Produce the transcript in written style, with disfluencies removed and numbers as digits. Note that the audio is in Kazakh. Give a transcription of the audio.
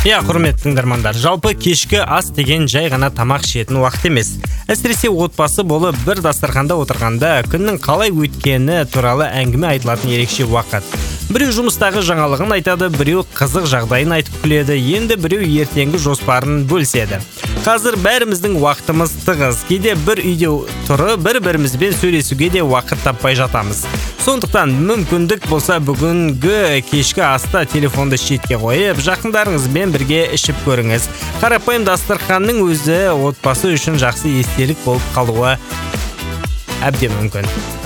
Құрметті тыңдармандар, жалпы кешкі ас деген жай ғана тамақ ішетін уақыт емес. Әсіресе отбасы болып бір дастарханда отырғанда күннің қалай өткені туралы әңгіме айтылатын ерекше уақыт. Біреу жұмыстағы жаңалығын айтады, біреу қызық жағдайын айтып күледі, енді біреу ертеңгі жоспарын бөліседі. Қазір бәріміздің уақытымыз тығыз, кейде бір үйде тұрып бір-бірімізбен сөйлесуге де уақыт таппай жатамыз. Сондықтан мүмкіндік болса бүгінгі кешкі аста телефонды шетке қойып, жақындарыңызбен бірге ішіп көріңіз. Қарапайым дастарханның өзі отбасы үшін жақсы естелік болып қалуы әбден мүмкін.